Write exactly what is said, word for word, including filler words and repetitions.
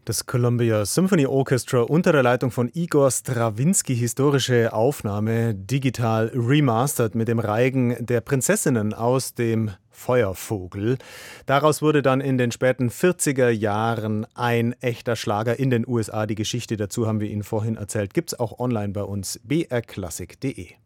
Das Columbia Symphony Orchestra unter der Leitung von Igor Strawinski, historische Aufnahme, digital remastered mit dem Reigen der Prinzessinnen aus dem Feuervogel. Daraus wurde dann in den späten vierziger Jahren ein echter Schlager in den U S A. Die Geschichte dazu haben wir Ihnen vorhin erzählt. Gibt's auch online bei uns, b r klassik punkt d e.